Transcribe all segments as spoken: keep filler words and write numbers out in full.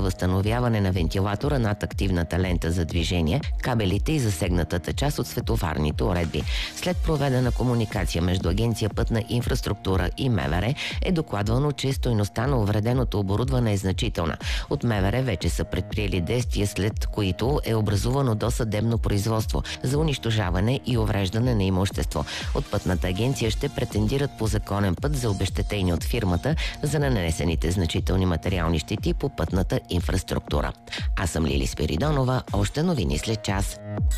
възстановяване на вентилатора над активната лента за движение, кабелите и засегнатата част от светофарните уредби. След проведена комуникация между Агенция Пътна инфраструктура и МВР е докладвано, че стойността на увреденото оборудване е значителна. От МВР вече са предприели действия, след които е образувано досъдебно производство за унищожаване и увреждане на имущество. От Пътната агенция ще претендират по законен път за обезщетение от фирмата за нанесените значителни материални щети по пътната инфраструктура. Аз съм Лили Спиридонова, още новини след час.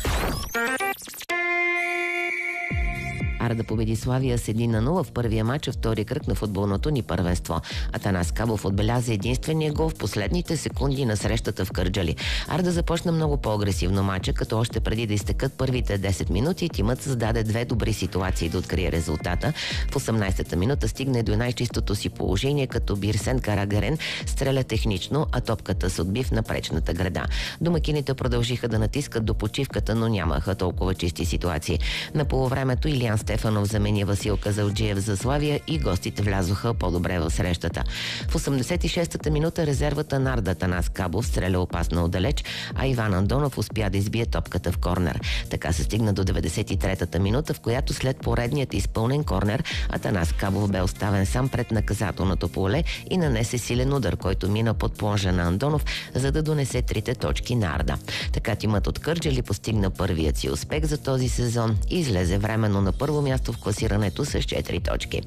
Арда победи Славия с едно на нула в първия матч в втория кръг на футболното ни първенство. Атанас Кабов отбеляза единствения гол в последните секунди на срещата в Кърджали. Арда започна много по-агресивно матча, като още преди да изтекат първите десет минути тимът създаде две добри ситуации да открие резултата. В осемнадесета минута стигне до най-чистото си положение, като Бирсен Карагарен стреля технично, а топката се отби в напречната града. Домакините продължиха да натискат до почивката, но нямаха толкова чисти ситуации. На полувремето Илиян Стефанов замени Васил Казалджиев за Славия и гостите влязоха по-добре в срещата. В осемдесет и шестата минута резервата на Арда Атанас Кабов стреля опасно отдалеч, а Иван Андонов успя да избие топката в корнер. Така се стигна до деветдесет и третата минута, в която след поредният изпълнен корнер Атанас Кабов бе оставен сам пред наказателното поле и нанесе силен удар, който мина под плонжа на Андонов, за да донесе трите точки на Арда. Така тимът от Кърджали постигна първият си успех за този сезон и излезе временно на първо място в класирането с четири точки.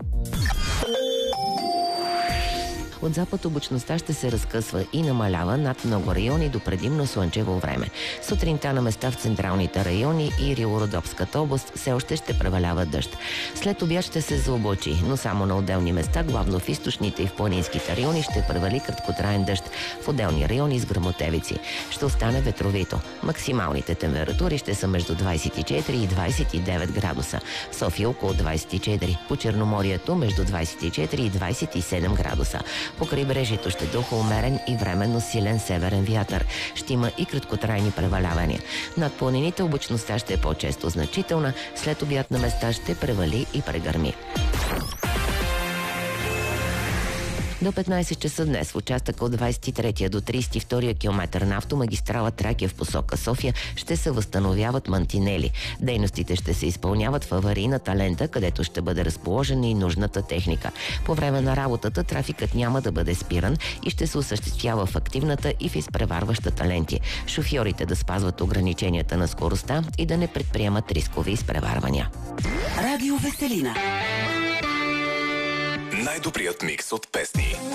От запад облачността ще се разкъсва и намалява над много райони до предимно слънчево време. Сутринта на места в централните райони и Рило-Родопската област все още ще превалява дъжд. След обяд ще се заоблачи, но само на отделни места, главно в източните и в планинските райони, ще превали краткотраен дъжд. В отделни райони с гръмотевици. Ще остане ветровито. Максималните температури ще са между двадесет и четири и двадесет и девет градуса. В София около двадесет и четири. По Черноморието между двадесет и четири и двадесет и седем градуса. По крайбрежието ще духа умерен и временно силен северен вятър. Ще има и краткотрайни превалявания. Над планините облачността ще е по-често значителна, след обяд на места ще превали и прегърми. До петнадесет часа днес в участъка от двадесет и третия до тридесет и втория километър на автомагистрала Тракия в посока София ще се възстановяват мантинели. Дейностите ще се изпълняват в аварийната лента, където ще бъде разположена и нужната техника. По време на работата трафикът няма да бъде спиран и ще се осъществява в активната и в изпреварващата ленти. Шофьорите да спазват ограниченията на скоростта и да не предприемат рискови изпреварвания. Радио Веселина. Най-добрият микс от песни.